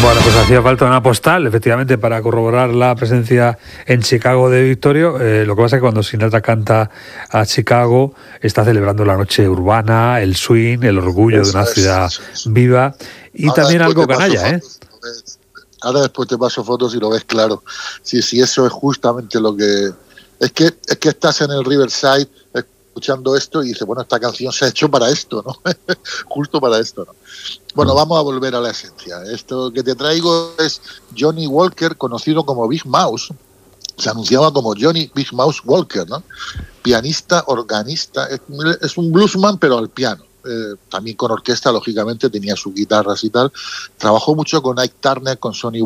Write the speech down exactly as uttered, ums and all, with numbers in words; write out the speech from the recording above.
Bueno, pues hacía falta una postal, efectivamente, para corroborar la presencia en Chicago de Victorio. Eh, lo que pasa es que cuando Sinatra canta a Chicago, está celebrando la noche urbana, el swing, el orgullo Eso de una es, ciudad eso es. viva y Ahora también después algo te paso canalla, ¿eh? fotos, lo ves. Ahora después te paso fotos y lo ves claro. Sí, sí, eso es justamente lo que... Es que, es que estás en el Riverside escuchando esto y dices, bueno, esta canción se ha hecho para esto, ¿no? Justo para esto, ¿no? Bueno, vamos a volver a la esencia. Esto que te traigo es Johnny Walker, conocido como Big Mouse. Se anunciaba como Johnny Big Mouse Walker, ¿no? Pianista, organista, es, es un bluesman, pero al piano. Eh, también con orquesta, lógicamente, tenía sus guitarras y tal. Trabajó mucho con Ike Turner, con Sonny